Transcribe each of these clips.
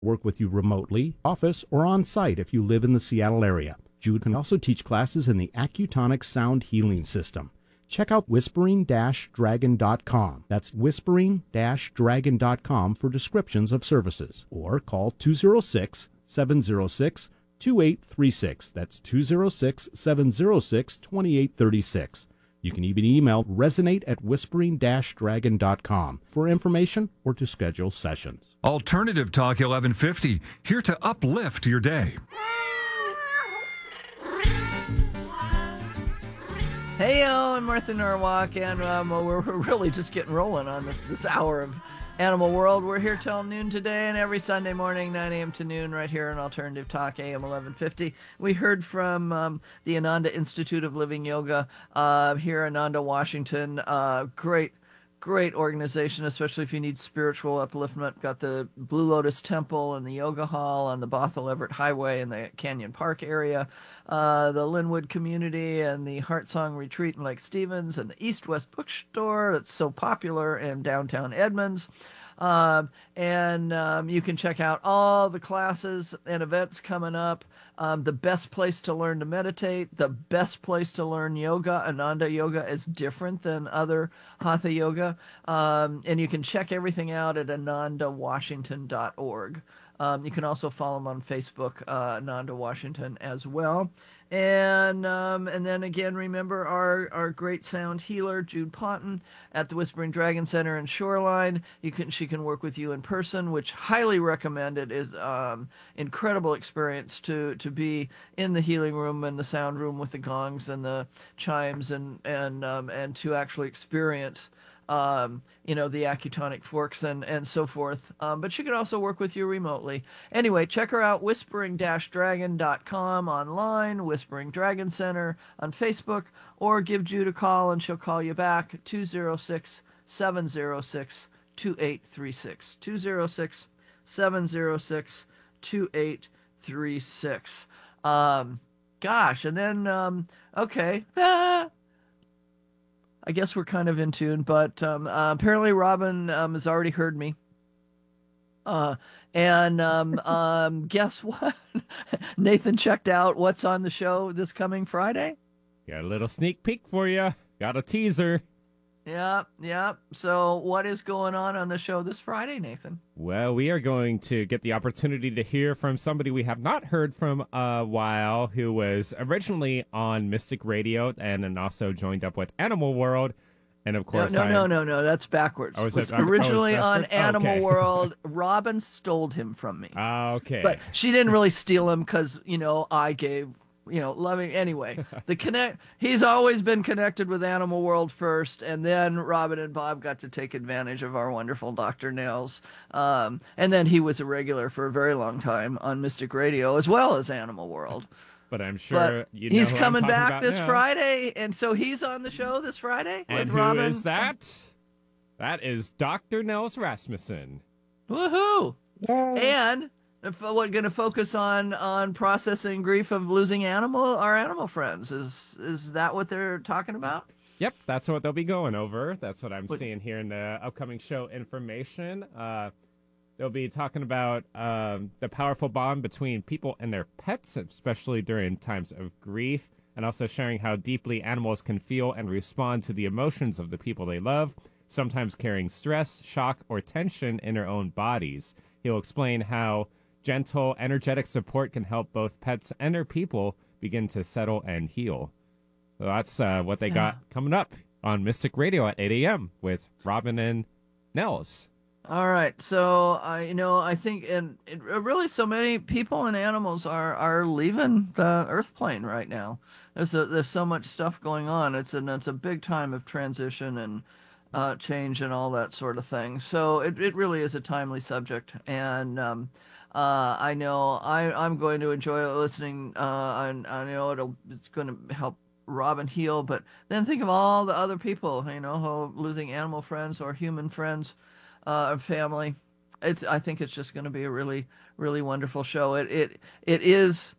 work with you remotely, office, or on-site if you live in the Seattle area. Jude can also teach classes in the Accutonic Sound Healing System. Check out whispering-dragon.com. That's whispering-dragon.com for descriptions of services. Or call 206-706-2836. That's 206-706-2836. You can even email resonate@whispering-dragon.com for information or to schedule sessions. Alternative Talk 1150, here to uplift your day. Hey, I'm Martha Norwalk, and we're really just getting rolling on this hour of Animal World. We're here till noon today, and every Sunday morning, 9 a.m. to noon, right here on Alternative Talk, AM 1150. We heard from the Ananda Institute of Living Yoga here in Ananda, Washington. Great organization, especially if you need spiritual upliftment. Got the Blue Lotus Temple and the Yoga Hall on the Bothell Everett Highway in the Canyon Park area, the Linwood Community and the Heart Song Retreat in Lake Stevens, and the East West Bookstore that's so popular in downtown Edmonds. You can check out all the classes and events coming up. The best place to learn to meditate, the best place to learn yoga. Ananda Yoga is different than other Hatha Yoga. And you can check everything out at anandawashington.org. You can also follow them on Facebook, Ananda Washington as well. And then again, remember our great sound healer, Jude Ponton, at the Whispering Dragon Center in Shoreline. She can work with you in person, which highly recommend. It is incredible experience to be in the healing room and the sound room with the gongs and the chimes and to actually experience the Accutonic forks and so forth. But she can also work with you remotely. Anyway, check her out, whispering-dragon.com online, Whispering Dragon Center on Facebook, or give Jude a call and she'll call you back at 206-706-2836. 206-706-2836. Gosh, and then, okay. I guess we're kind of in tune, but apparently Robin has already heard me. Guess what? Nathan checked out what's on the show this coming Friday. Got a little sneak peek for you. Got a teaser. Yeah. So what is going on the show this Friday, Nathan? Well, we are going to get the opportunity to hear from somebody we have not heard from a while, who was originally on Mystic Radio and then also joined up with Animal World. And of course, no, that's backwards. Oh, was originally on Animal okay. World. Robin stole him from me. Okay. But she didn't really steal him because, I gave... loving anyway. He's always been connected with Animal World first, and then Robin and Bob got to take advantage of our wonderful Dr. Nels. And then he was a regular for a very long time on Mystic Radio as well as Animal World. But I'm sure he's coming back this now. Friday, and so he's on the show this Friday and with who Robin. is that? That is Dr. Nels Rasmussen. Woohoo! And we're going to focus on processing grief of losing our animal friends. Is that what they're talking about? Yep, that's what they'll be going over. That's what I'm seeing here in the upcoming show information. They'll be talking about the powerful bond between people and their pets, especially during times of grief, and also sharing how deeply animals can feel and respond to the emotions of the people they love, sometimes carrying stress, shock, or tension in their own bodies. He'll explain how gentle, energetic support can help both pets and their people begin to settle and heal. So that's what they got coming up on Mystic Radio at 8 a.m. with Robin and Nels. All right. So, I think really so many people and animals are leaving the Earth plane right now. There's so much stuff going on. It's a big time of transition and change and all that sort of thing. So it really is a timely subject. And I know I'm going to enjoy listening. I know it's going to help Robin heal, but then think of all the other people, who losing animal friends or human friends, family. I think it's just going to be a really, really wonderful show. It is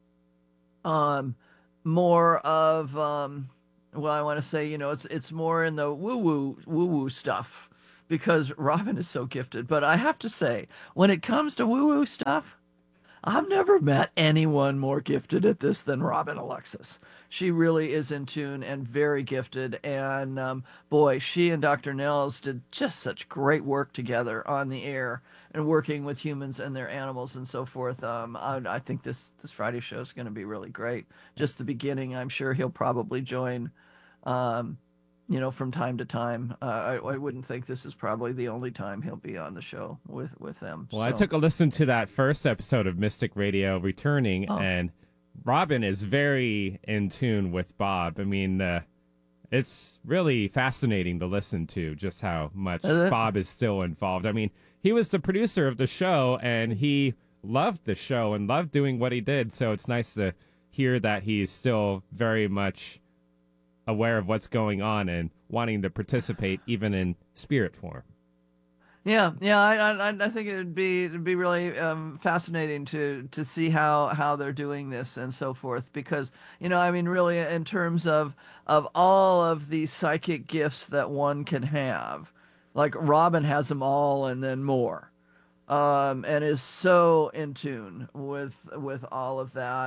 more of I want to say, it's more in the woo woo stuff because Robin is so gifted. But I have to say, when it comes to woo-woo stuff, I've never met anyone more gifted at this than Robin Alexis. She really is in tune and very gifted. And boy, she and Dr. Nels did just such great work together on the air and working with humans and their animals and so forth. I think this Friday show is going to be really great. Just the beginning. I'm sure he'll probably join. From time to time. I wouldn't think this is probably the only time he'll be on the show with them. Well, I took a listen to that first episode of Mystic Radio Returning, and Robin is very in tune with Bob. I mean, it's really fascinating to listen to just how much Bob is still involved. I mean, he was the producer of the show, and he loved the show and loved doing what he did, so it's nice to hear that he's still very much aware of what's going on and wanting to participate even in spirit form. Yeah. I think it'd be really fascinating to see how they're doing this and so forth, because really in terms of all of these psychic gifts that one can have, like Robin has them all and then more, and is so in tune with all of that,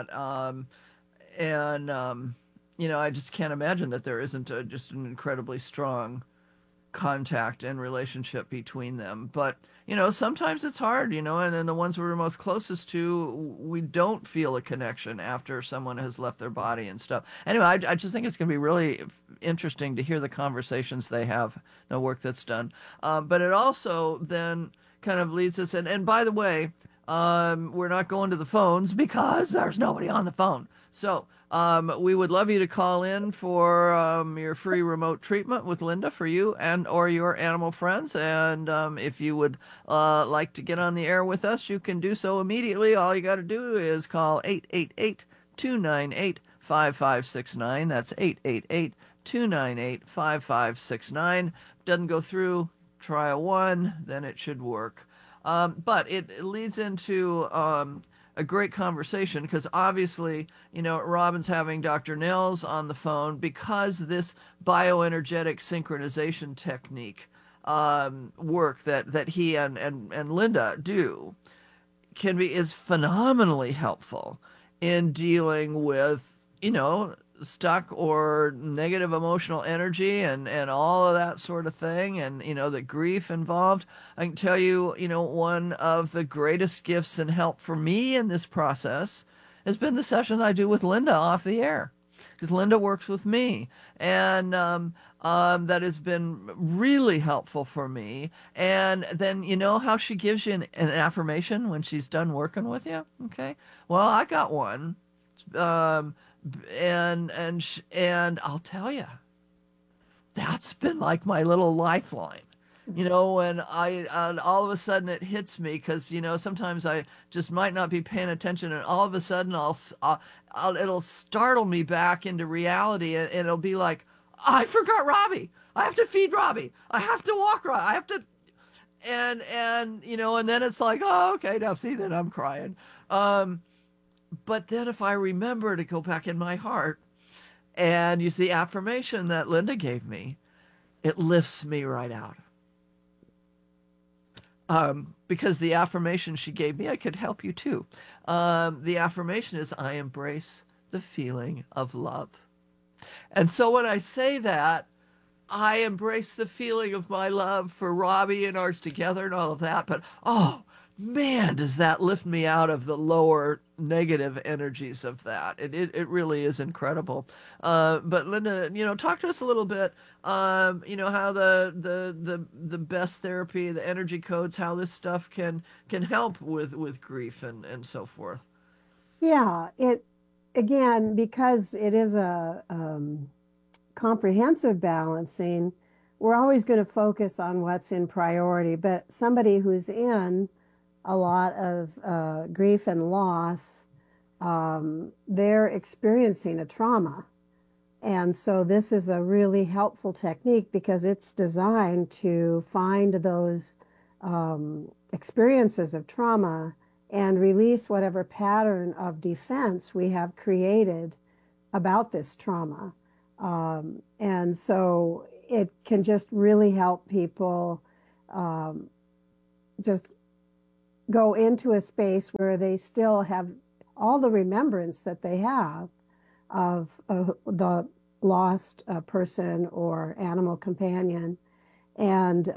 I just can't imagine that there isn't just an incredibly strong contact and relationship between them. But, sometimes it's hard, and then the ones we're most closest to, we don't feel a connection after someone has left their body and stuff. Anyway, I just think it's going to be really interesting to hear the conversations they have, the work that's done. But it also then kind of leads us, and by the way, we're not going to the phones because there's nobody on the phone. So, we would love you to call in for your free remote treatment with Linda for you and or your animal friends. And if you would like to get on the air with us, you can do so immediately. All you got to do is call 888-298-5569. That's 888-298-5569. Doesn't go through, try a 1, then it should work. But it leads into a great conversation, because obviously, Robin's having Dr. Nels on the phone because this bioenergetic synchronization technique work that he and Linda do is phenomenally helpful in dealing with, stuck or negative emotional energy and all of that sort of thing, and the grief involved. I can tell you, one of the greatest gifts and help for me in this process has been the session I do with Linda off the air, because Linda works with me, and that has been really helpful for me. And then how she gives you an affirmation when she's done working with you. Okay, well, I got one. And I'll tell you, that's been like my little lifeline. When all of a sudden it hits me, because sometimes I just might not be paying attention, and all of a sudden it'll startle me back into reality, and it'll be like, I forgot Robbie. I have to feed Robbie. I have to walk Robbie. I have to, and then it's like, oh, okay, now see, then I'm crying. But then if I remember to go back in my heart and use the affirmation that Linda gave me, it lifts me right out. Because the affirmation she gave me, I could help you too. The affirmation is, I embrace the feeling of love. And so when I say that, I embrace the feeling of my love for Robbie and ours together and all of that. But, oh, man, does that lift me out of the lower negative energies of that. It really is incredible. But Linda, talk to us a little bit, how the best therapy, the energy codes, how this stuff can help with grief and so forth. Yeah, again, because it is a comprehensive balancing, we're always going to focus on what's in priority, but somebody who's in a lot of grief and loss, they're experiencing a trauma. And so this is a really helpful technique because it's designed to find those experiences of trauma and release whatever pattern of defense we have created about this trauma. And so it can just really help people just go into a space where they still have all the remembrance that they have of the lost person or animal companion, and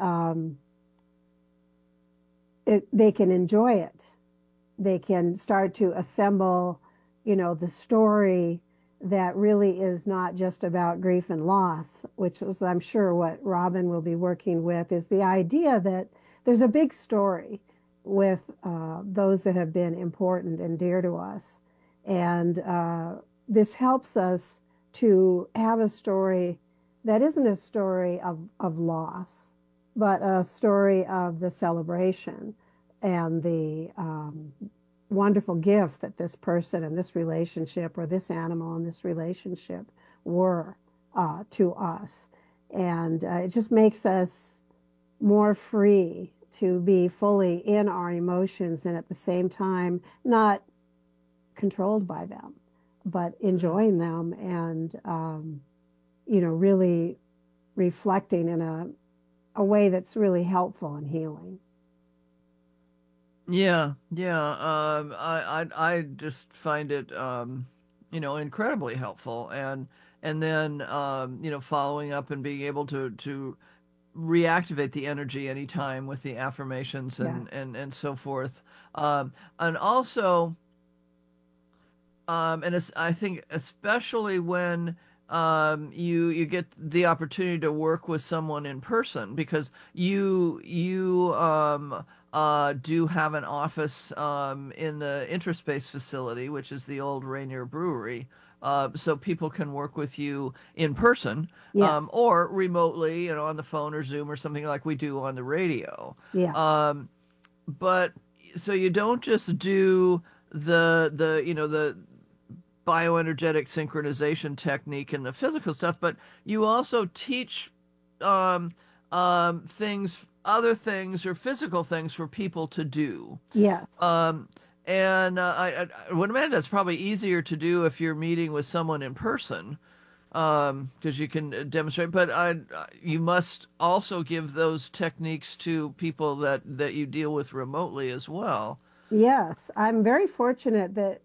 they can enjoy it. They can start to assemble, the story that really is not just about grief and loss, which is, I'm sure, what Robin will be working with, is the idea that there's a big story with those that have been important and dear to us. And this helps us to have a story that isn't a story of loss, but a story of the celebration and the wonderful gift that this person and this relationship, or this animal and this relationship, were to us. And it just makes us more free to be fully in our emotions, and at the same time not controlled by them, but enjoying them, and really reflecting in a way that's really helpful and healing. Yeah, yeah. I just find it incredibly helpful, and then following up and being able to reactivate the energy anytime with the affirmations and so forth, and also and it's, I think, especially when you get the opportunity to work with someone in person, because you do have an office in the Interspace facility, which is the old Rainier Brewery. So people can work with you in person, Yes. or remotely, on the phone or Zoom or something like we do on the radio. Yeah. But so you don't just do the bioenergetic synchronization technique and the physical stuff, but you also teach things, other things or physical things for people to do. Yes. And I would imagine that's probably easier to do if you're meeting with someone in person, because you can demonstrate. But you must also give those techniques to people that you deal with remotely as well. Yes. I'm very fortunate that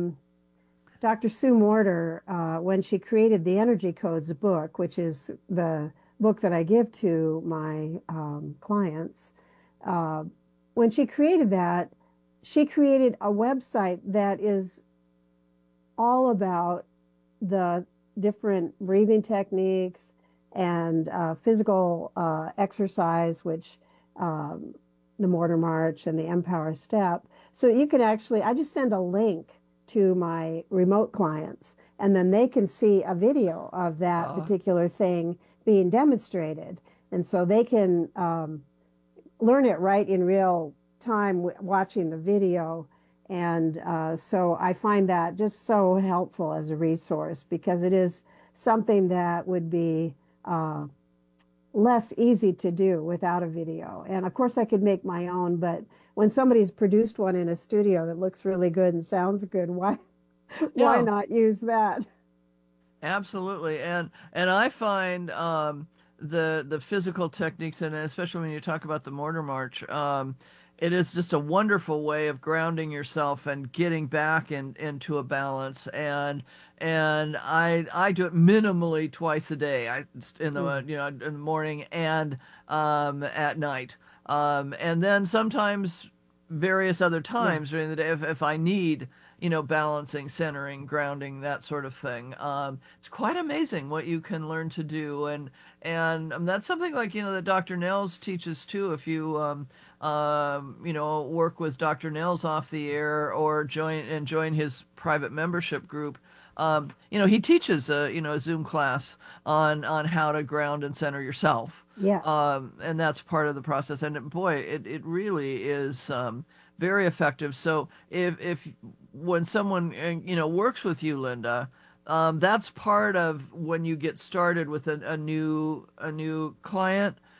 Dr. Sue Morter, when she created the Energy Codes book, which is the book that I give to my clients, when she created that, she created a website that is all about the different breathing techniques and physical exercise, which the Mortar March and the Empower Step. So you can actually, I just send a link to my remote clients, and then they can see a video of that particular thing being demonstrated. And so they can learn it right in real time watching the video. And so I find that just so helpful as a resource, because it is something that would be less easy to do without a video. And of course I could make my own, but when somebody's produced one in a studio that looks really good and sounds good, why not use that? Absolutely. And I find the physical techniques, and especially when you talk about the Mortar March, it is just a wonderful way of grounding yourself and getting back into a balance. And I do it minimally twice a day. In the morning and at night. And then sometimes various other times during the day if I need, balancing, centering, grounding, that sort of thing. It's quite amazing what you can learn to do. And that's something like, that Dr. Nels teaches too. If you, work with Dr. Nels off the air or join his private membership group, he teaches a Zoom class on how to ground and center yourself. Yes. And that's part of the process. And boy, it really is very effective. So if when someone works with you, Linda, that's part of when you get started with a new client.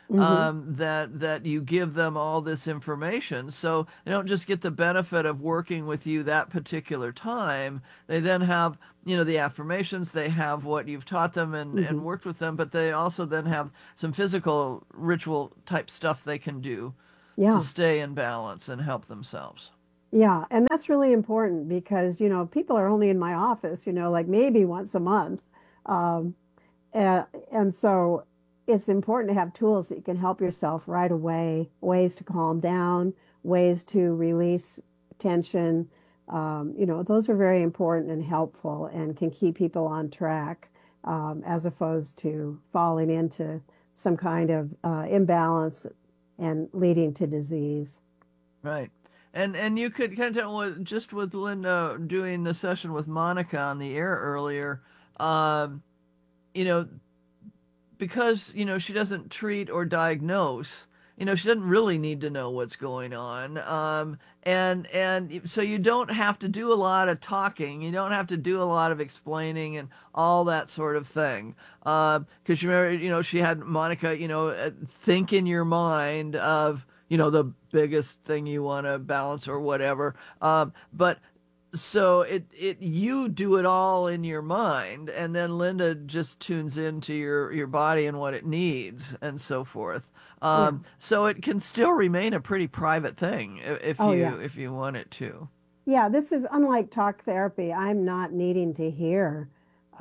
that you give them all this information. So they don't just get the benefit of working with you that particular time. They then have, the affirmations, they have what you've taught them and worked with them, but they also then have some physical ritual type stuff they can do to stay in balance and help themselves. Yeah, and that's really important because, people are only in my office, like maybe once a month. Um, and so it's important to have tools that you can help yourself right away, ways to calm down, ways to release tension. Those are very important and helpful and can keep people on track, as opposed to falling into some kind of imbalance and leading to disease. Right. And you could kind of with Linda doing the session with Monica on the air earlier, you know, because, she doesn't treat or diagnose, she doesn't really need to know what's going on. And so you don't have to do a lot of talking. You don't have to do a lot of explaining and all that sort of thing. Because you remember, she had Monica, think in your mind of, the biggest thing you want to balance or whatever. But so you do it all in your mind, and then Linda just tunes into your body and what it needs and so forth. So it can still remain a pretty private thing if you want it to. Yeah, this is unlike talk therapy. I'm not needing to hear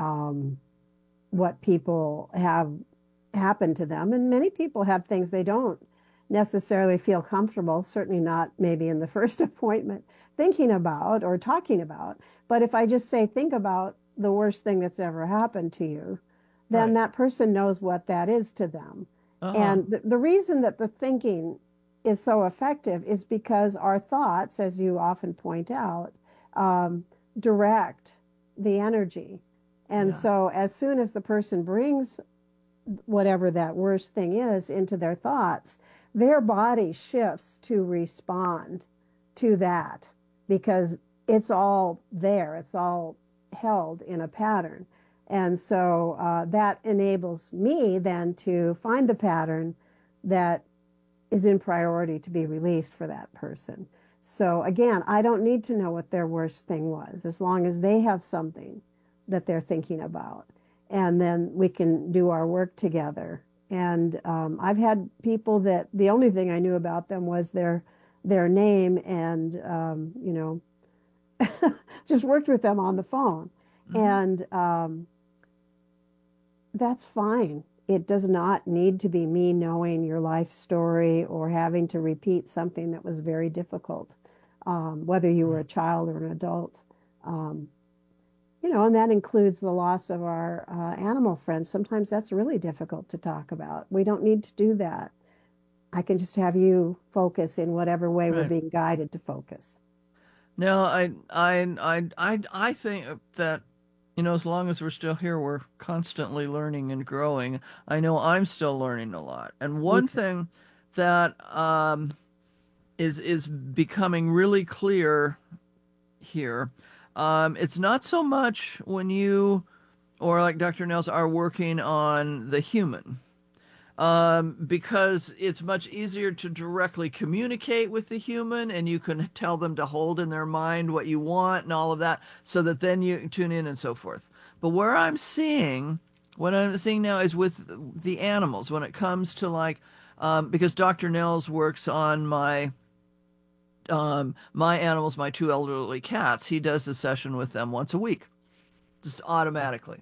what people have happened to them. And many people have things they don't necessarily feel comfortable, certainly not maybe in the first appointment, thinking about or talking about. But if I just say, think about the worst thing that's ever happened to you, then that person knows what that is to them. And the reason that the thinking is so effective is because our thoughts, as you often point out, direct the energy. And so as soon as the person brings whatever that worst thing is into their thoughts, their body shifts to respond to that because it's all there. It's all held in a pattern. And so that enables me then to find the pattern that is in priority to be released for that person. So again, I don't need to know what their worst thing was, as long as they have something that they're thinking about. And then we can do our work together. And I've had people that the only thing I knew about them was their name and, just worked with them on the phone. And that's fine. It does not need to be me knowing your life story or having to repeat something that was very difficult, whether you were a child or an adult. And that includes the loss of our animal friends. Sometimes that's really difficult to talk about. We don't need to do that. I can just have you focus in whatever way we're being guided to focus. No, I think that, as long as we're still here, we're constantly learning and growing. I know I'm still learning a lot. And one thing that is becoming really clear here, it's not so much when you, or like Dr. Nels, are working on the human, because it's much easier to directly communicate with the human, and you can tell them to hold in their mind what you want and all of that, so that then you tune in and so forth. But what I'm seeing now is with the animals, when it comes to because Dr. Nels works on my animals, my two elderly cats. He does a session with them once a week, just automatically.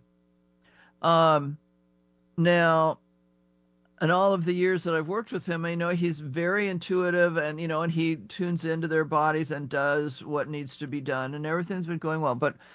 Now, in all of the years that I've worked with him, I know he's very intuitive, and and he tunes into their bodies and does what needs to be done, and everything's been going well. But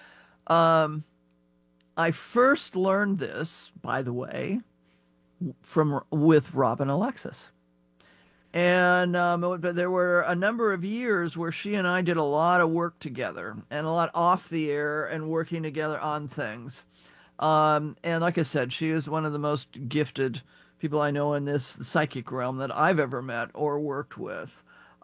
I first learned this, by the way, with Robin Alexis. And but there were a number of years where she and I did a lot of work together, and a lot off the air and working together on things. And like I said, she is one of the most gifted people I know in this psychic realm that I've ever met or worked with.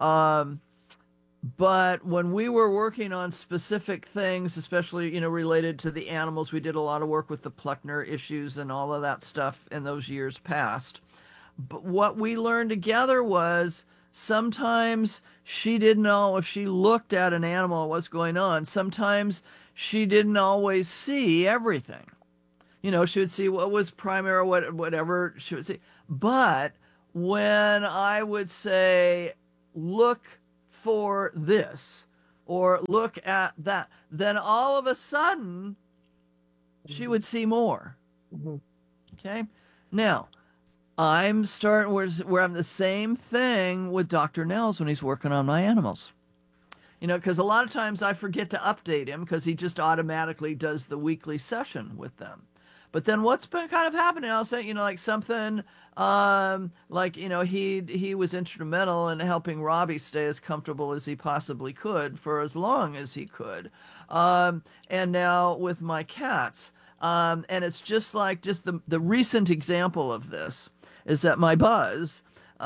But when we were working on specific things, especially, related to the animals, we did a lot of work with the Pluckner issues and all of that stuff in those years past. but what we learned together was sometimes she didn't know if she looked at an animal what's going on. Sometimes she didn't always see everything. You know, she would see what was primary, whatever she would see. But when I would say, look for this or look at that, then all of a sudden she would see more. Okay? Now, I'm starting where I'm the same thing with Dr. Nels when he's working on my animals. You know, because a lot of times I forget to update him because he just automatically does the weekly session with them. But then what's been kind of happening, I'll say, you know, like something like, you know, he was instrumental in helping Robbie stay as comfortable as he possibly could for as long as he could. And now with my cats. And it's just the recent example of this is that my Buzz,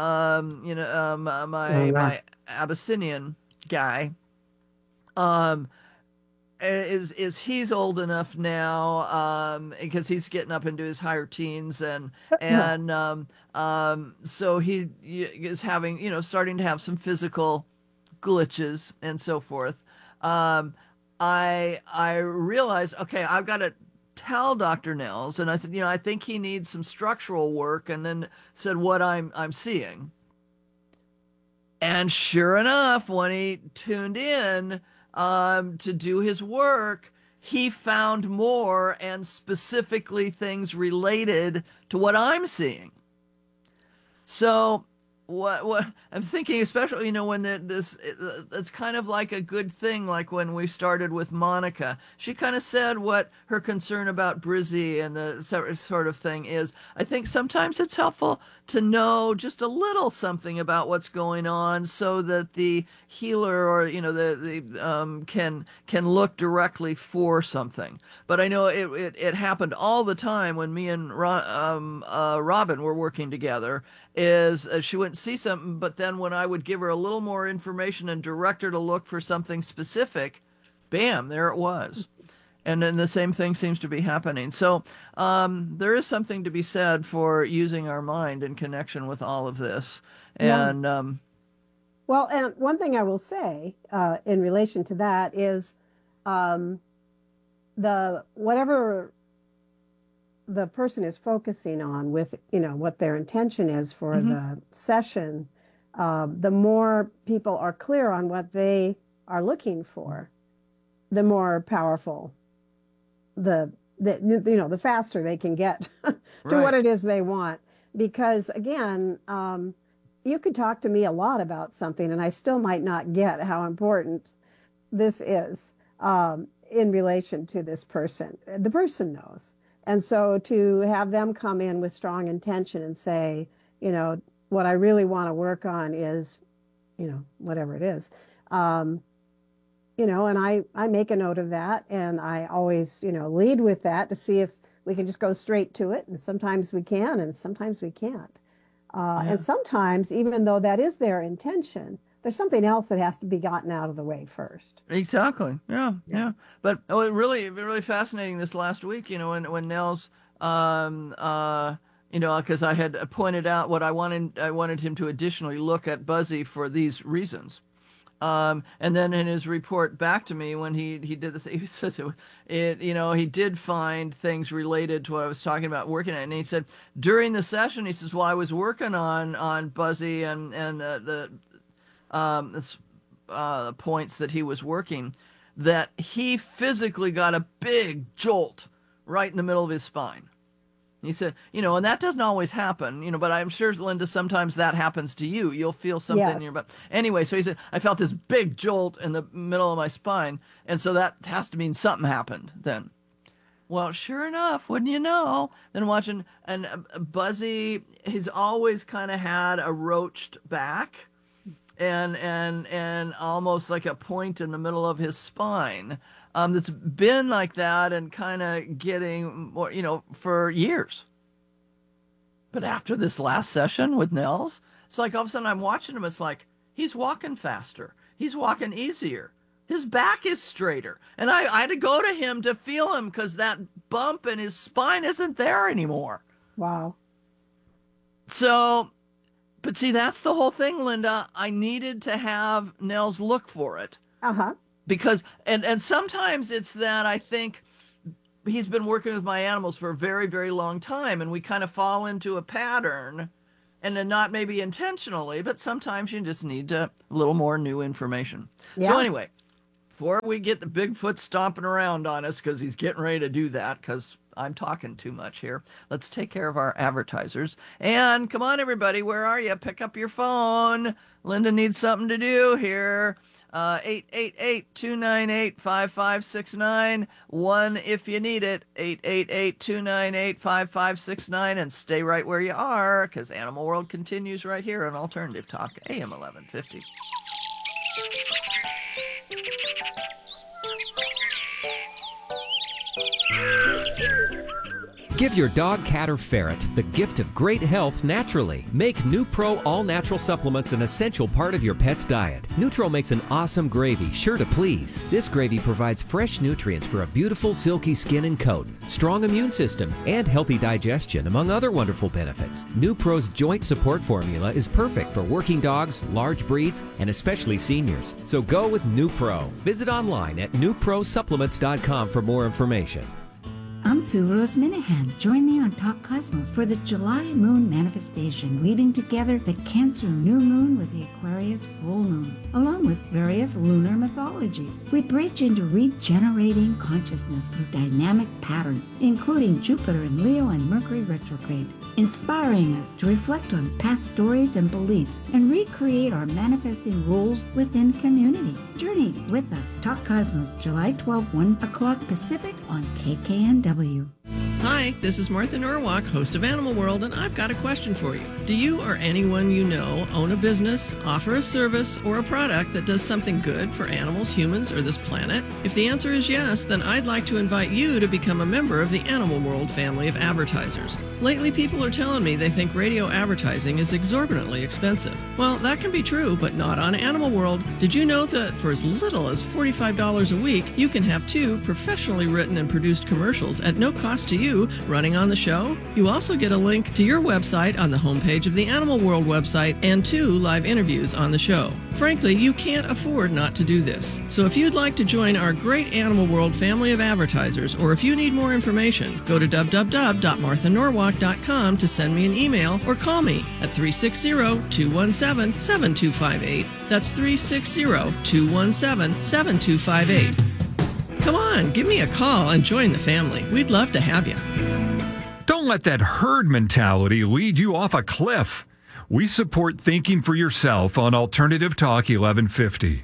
my Abyssinian guy, is he's old enough now because he's getting up into his higher teens and so he is having, you know, starting to have some physical glitches and so forth. I realized, okay, I've got to tell Dr. Nels, and I said, you know, I think he needs some structural work, and then said what I'm seeing. And sure enough, when he tuned in to do his work, he found more and specifically things related to what I'm seeing. So what I'm thinking, especially, you know, when it's kind of like a good thing, like when we started with Monica, she kind of said what her concern about Brizzy and the sort of thing is. I think sometimes it's helpful to know just a little something about what's going on so that the healer or, you know, the can look directly for something. But I know it happened all the time when me and Robin were working together. Is she wouldn't see something, but then when I would give her a little more information and direct her to look for something specific, bam, there it was. And then the same thing seems to be happening. So there is something to be said for using our mind in connection with all of this. And well, and one thing I will say in relation to that is whatever the person is focusing on with, you know, what their intention is for the session, the more people are clear on what they are looking for, the more powerful the faster they can get to what it is they want. Because again, you could talk to me a lot about something and I still might not get how important this is in relation to this person. The person knows. And so to have them come in with strong intention and say, you know, what I really want to work on is, you know, whatever it is, you know, and I make a note of that, and I always, you know, lead with that to see if we can just go straight to it. And sometimes we can, and sometimes we can't. And sometimes, even though that is their intention, there's something else that has to be gotten out of the way first. Exactly. Yeah. But really fascinating this last week, you know, when Nels, you know, because I had pointed out what I wanted him to additionally look at Buzzy for these reasons. And then in his report back to me when he did this, he said you know, he did find things related to what I was talking about working at. And he said during the session, he says, well, I was working on Buzzy and the points that he was working, that he physically got a big jolt right in the middle of his spine. He said, you know, and that doesn't always happen, you know, but I'm sure, Linda, sometimes that happens to you. You'll feel something in your butt. Anyway, so he said, I felt this big jolt in the middle of my spine, and so that has to mean something happened then. Well, sure enough, wouldn't you know, then watching, and Buzzy, he's always kind of had a roached back and almost like a point in the middle of his spine. That's been like that and kind of getting more, you know, for years. But after this last session with Nels, it's like all of a sudden I'm watching him. It's like he's walking faster. He's walking easier. His back is straighter. And I had to go to him to feel him because that bump in his spine isn't there anymore. Wow. So, but see, that's the whole thing, Linda. I needed to have Nels look for it. Uh-huh. Because, and sometimes it's that I think he's been working with my animals for a very, very long time, and we kind of fall into a pattern, and then not maybe intentionally, but sometimes you just need a little more new information. Yeah. So anyway, before we get the Bigfoot stomping around on us, because he's getting ready to do that, because I'm talking too much here, let's take care of our advertisers. And come on, everybody, where are you? Pick up your phone. Linda needs something to do here. 888-298-5569. 1 if you need it. 888-298-5569. And stay right where you are, because Animal World continues right here on Alternative Talk, AM 1150. Give your dog, cat, or ferret the gift of great health naturally. Make NuPro all-natural supplements an essential part of your pet's diet. Nutro makes an awesome gravy, sure to please. This gravy provides fresh nutrients for a beautiful, silky skin and coat, strong immune system, and healthy digestion, among other wonderful benefits. NuPro's joint support formula is perfect for working dogs, large breeds, and especially seniors. So go with NuPro. Visit online at nuprosupplements.com for more information. I'm Sue Rose Minahan. Join me on Talk Cosmos for the July moon manifestation, weaving together the Cancer new moon with the Aquarius full moon, along with various lunar mythologies. We bridge into regenerating consciousness through dynamic patterns, including Jupiter in Leo and Mercury retrograde, inspiring us to reflect on past stories and beliefs and recreate our manifesting roles within community. Journey with us. Talk Cosmos, July 12, 1 o'clock Pacific on KKNW. Hi, this is Martha Norwalk, host of Animal World, and I've got a question for you. Do you or anyone you know own a business, offer a service, or a product that does something good for animals, humans, or this planet? If the answer is yes, then I'd like to invite you to become a member of the Animal World family of advertisers. Lately, people are telling me they think radio advertising is exorbitantly expensive. Well, that can be true, but not on Animal World. Did you know that for as little as $45 a week, you can have 2 professionally written and produced commercials at no cost to you running on the show? You also get a link to your website on the homepage of the Animal World website and 2 live interviews on the show. Frankly, you can't afford not to do this. So if you'd like to join our great Animal World family of advertisers, or if you need more information, go to www.marthanorwalk.com to send me an email or call me at 360-217-7258. That's 360-217-7258. Come on, give me a call and join the family. We'd love to have you. Don't let that herd mentality lead you off a cliff. We support thinking for yourself on Alternative Talk 1150.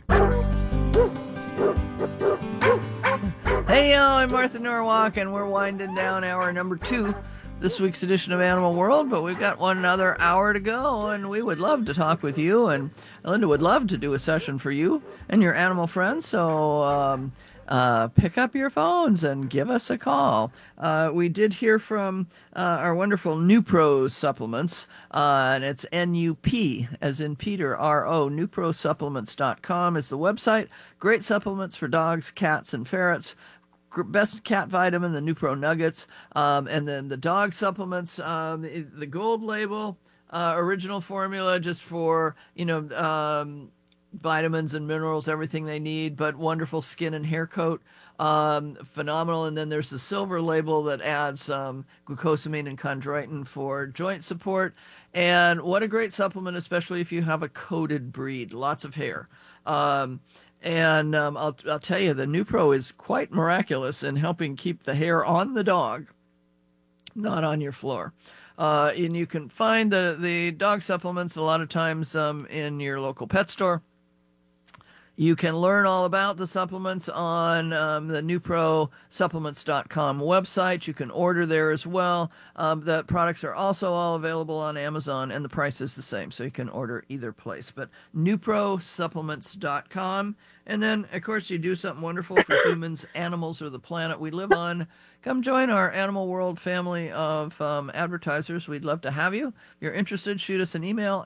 Hey, yo, I'm Martha Norwalk, and we're winding down hour number 2, this week's edition of Animal World, but we've got one another hour to go, and we would love to talk with you, and Linda would love to do a session for you and your animal friends, so pick up your phones and give us a call. We did hear from our wonderful NuPro supplements, and it's N-U-P, as in Peter, R-O. NuProSupplements.com is the website. Great supplements for dogs, cats, and ferrets. Best cat vitamin, the NuPro Nuggets, and then the dog supplements, the gold label, original formula, just for, vitamins and minerals, everything they need, but wonderful skin and hair coat, phenomenal. And then there's the silver label that adds glucosamine and chondroitin for joint support. And what a great supplement, especially if you have a coated breed, lots of hair. I'll tell you, the NuPro is quite miraculous in helping keep the hair on the dog, not on your floor. And you can find the dog supplements a lot of times in your local pet store. You can learn all about the supplements on the NuProSupplements.com website. You can order there as well. The products are also all available on Amazon, and the price is the same, so you can order either place. But NuProSupplements.com. And then, of course, you do something wonderful for humans, animals, or the planet we live on. Come join our Animal World family of advertisers. We'd love to have you. If you're interested, shoot us an email,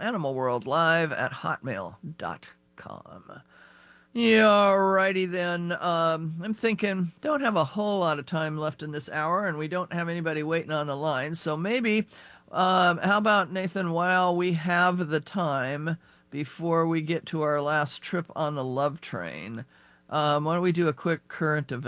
animalworldlive@hotmail.com. Yeah, righty then. I'm thinking, don't have a whole lot of time left in this hour, and we don't have anybody waiting on the line, so maybe How about, Nathan, while we have the time before we get to our last trip on the Love Train, why don't we do a quick current event?